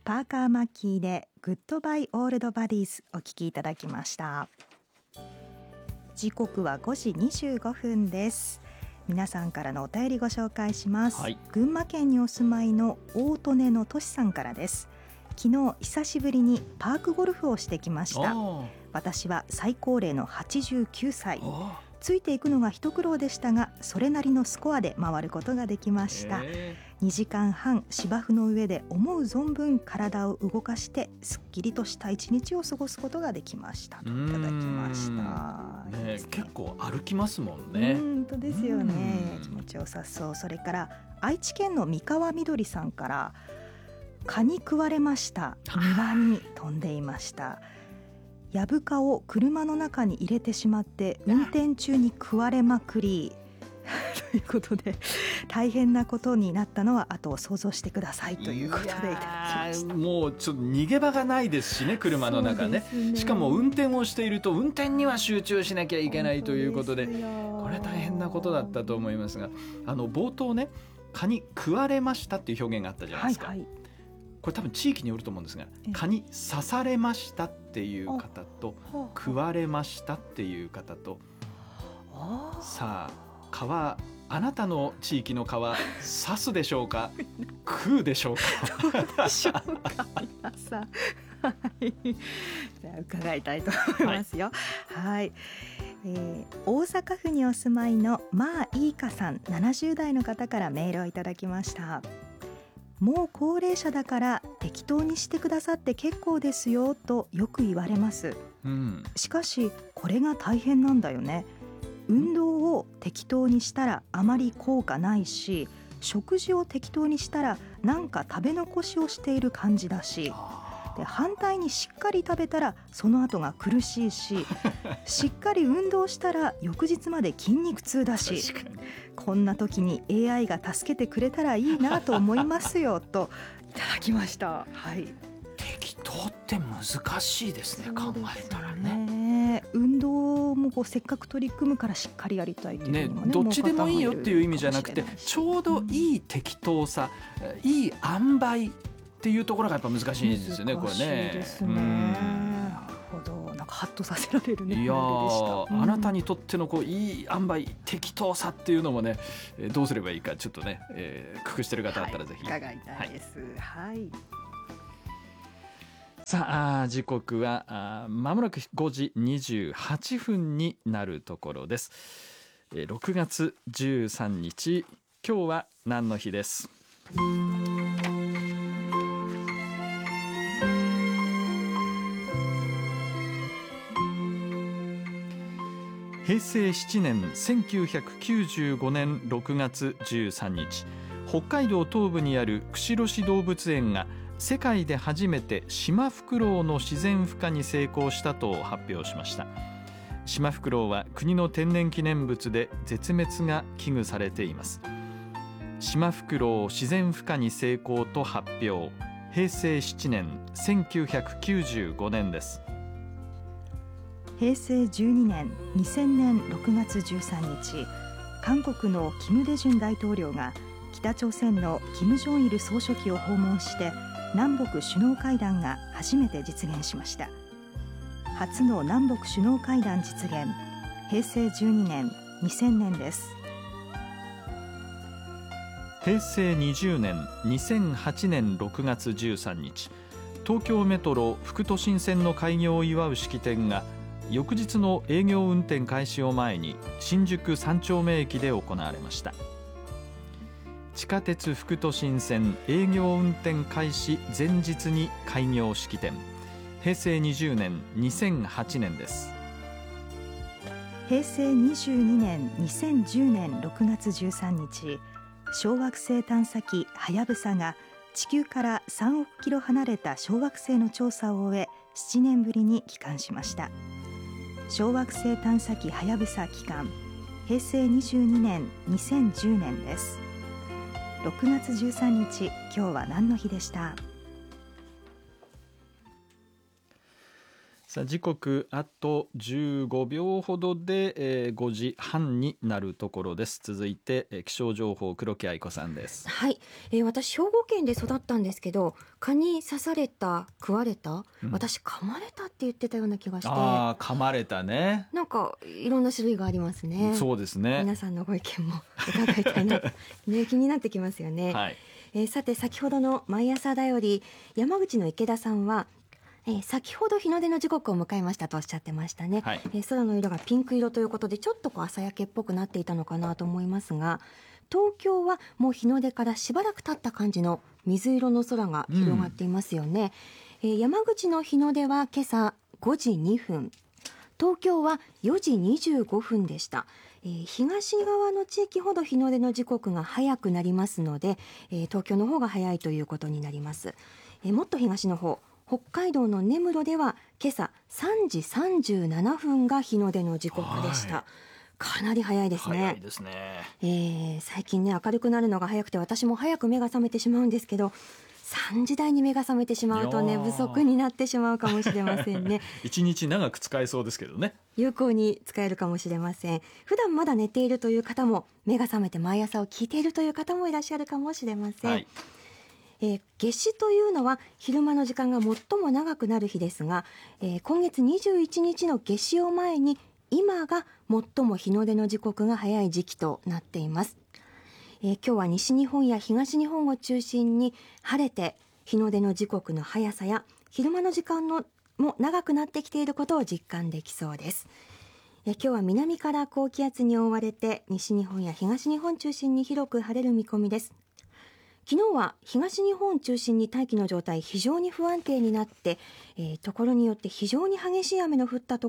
パーカーマッキーでグッドバイオールドバディーズお聞きいただきました。時刻は5時25分です。皆さんからのお便りご紹介します、群馬県にお住まいの大利根のとしさんからです。昨日久しぶりにパークゴルフをしてきました。私は最高齢の89歳。ついていくのが一苦労でしたが、それなりのスコアで回ることができました。2時間半芝生の上で思う存分体を動かしてすっきりとした一日を過ごすことができましたといただきました。 結構歩きますもんね。 本当ですよね。気持ちよさそう。それから愛知県の三河みどりさんから、蚊に食われました。庭に飛んでいました。ヤブ蚊を車の中に入れてしまって運転中に食われまくりということで、大変なことになったのは後を想像してくださいということでいただきました。 もうちょっと逃げ場がないですしね、車の中 ね。しかも運転をしていると運転には集中しなきゃいけないということで、これ大変なことだったと思いますが、冒頭ね、蚊に食われましたっていう表現があったじゃないですか、これ多分地域によると思うんですが、蚊に刺されましたっていう方と食われましたっていう方と、さあ蚊はあなたの地域の蚊は刺すでしょうか食うでしょうかどうでしょうか皆さんじゃあ伺いたいと思いますよ。大阪府にお住まいのまあいいかさん70代の方からメールをいただきました。もう高齢者だから適当にしてくださって結構ですよとよく言われます、しかしこれが大変なんだよね。運動を適当にしたらあまり効果ないし、食事を適当にしたらなんか食べ残しをしている感じだし、で反対にしっかり食べたらその後が苦しいししっかり運動したら翌日まで筋肉痛だし、こんな時に AI が助けてくれたらいいなと思いますよといただきました。 適当って難しいですね、考えたらね。 運動もこうせっかく取り組むからしっかりやりたいというのもどっちでもいいよっていう意味じゃなくて、ちょうどいい適当さ、いい塩梅っていうところがやっぱ難しいんですよね。これね。 なるほど。なんかハッとさせられるね。 いやあなたにとってのこういい塩梅、適当さっていうのもね、どうすればいいかちょっとね、工夫してる方あったらぜひ伺いたいです。 さあ時刻はまもなく5時28分になるところです。6月13日、今日は何の日です。平成7年1995年6月13日、北海道東部にある釧路市動物園が世界で初めてシマフクロウの自然孵化に成功したと発表しました。シマフクロウは国の天然記念物で絶滅が危惧されています。シマフクロウ自然孵化に成功と発表。平成7年1995年です。 平成12年2000年6月13日、韓国のキム・デジュン大統領が北朝鮮のキム・ジョンイル総書記を訪問して南北首脳会談が初めて実現しました。初の南北首脳会談実現。平成12年2000年です。 平成20年2008年6月13日、東京メトロ副都心線の開業を祝う式典が翌日の営業運転開始を前に新宿三丁目駅で行われました。地下鉄副都心線営業運転開始前日に開業式典。平成20年2008年です。 平成22年2010年6月13日、小惑星探査機はやぶさが地球から3億キロ離れた小惑星の調査を終え7年ぶりに帰還しました。小惑星探査機はやぶさ帰還。平成22年2010年です。6月13日、今日は何の日でした。 さあ時刻あと15秒ほどで、5時半になるところです。続いて、気象情報黒木愛子さんです。 はい、私兵庫県で育ったんですけど、蚊に刺された、食われた、私噛まれたって言ってたような気がして、 噛まれたね。 なんかいろんな種類がありますね。 そうですね。 皆さんのご意見も伺いたいな、ね、気になってきますよね。 はい。 さて先ほどの毎朝だより山口の池田さんは、先ほど日の出の時刻を迎えましたとおっしゃってましたね。はい。空の色がピンク色ということでちょっと朝焼けっぽくなっていたのかなと思いますが、東京はもう日の出からしばらく経った感じの水色の空が広がっていますよね。山口の日の出は今朝5時2分、東京は4時25分でした。東側の地域ほど日の出の時刻が早くなりますので、東京の方が早いということになります。もっと東の方、北海道の根室では今朝3時37分が日の出の時刻でした。はい、かなり早いですね。 早いですね。 最近ね、明るくなるのが早くて私も早く目が覚めてしまうんですけど、3時台に目が覚めてしまうと寝不足になってしまうかもしれませんね。 一日長く使えそうですけどね。 有効に使えるかもしれません。普段まだ寝ているという方も、目が覚めて毎朝を聞いているという方もいらっしゃるかもしれません。はい。夏至というのは昼間の時間が最も長くなる日ですが、今月21日の夏至を前に今が最も日の出の時刻が早い時期となっています。今日は西日本や東日本を中心に晴れて、日の出の時刻の速さや昼間の時間のも長くなってきていることを実感できそうです。今日は南から高気圧に覆われて西日本や東日本中心に広く晴れる見込みです。昨日は東日本中心に大気の状態非常に不安定になって、ところによって非常に激しい雨の降った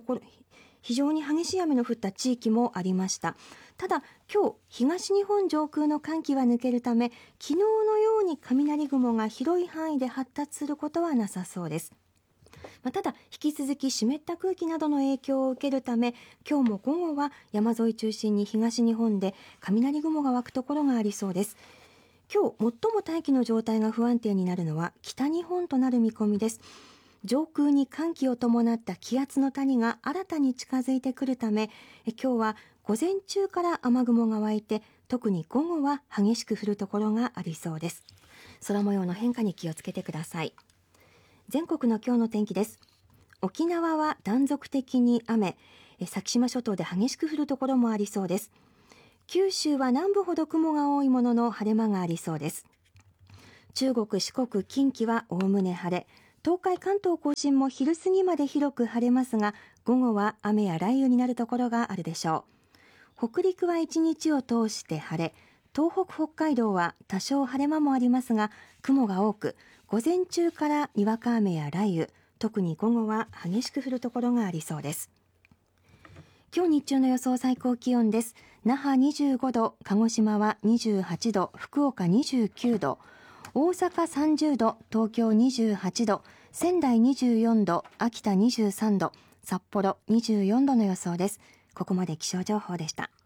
地域もありました。ただ今日東日本上空の寒気は抜けるため、昨日のように雷雲が広い範囲で発達することはなさそうです。ただ引き続き湿った空気などの影響を受けるため、今日も午後は山沿い中心に東日本で雷雲が湧くところがありそうです。今日最も大気の状態が不安定になるのは北日本となる見込みです。上空に寒気を伴った気圧の谷が新たに近づいてくるため、今日は午前中から雨雲が湧いて、特に午後は激しく降るところがありそうです。空模様の変化に気をつけてください。全国の今日の天気です。沖縄は断続的に雨、先島諸島で激しく降るところもありそうです。九州は南部ほど雲が多いものの晴れ間がありそうです。中国、四国、近畿はおおむね晴れ、東海、関東甲信も昼過ぎまで広く晴れますが、午後は雨や雷雨になるところがあるでしょう。北陸は一日を通して晴れ、東北、北海道は多少晴れ間もありますが、雲が多く、午前中からにわか雨や雷雨、特に午後は激しく降るところがありそうです。今日日中の予想最高気温です。那覇25度、鹿児島は28度、福岡29度、大阪30度、東京28度、仙台24度、秋田23度、札幌24度の予想です。ここまで気象情報でした。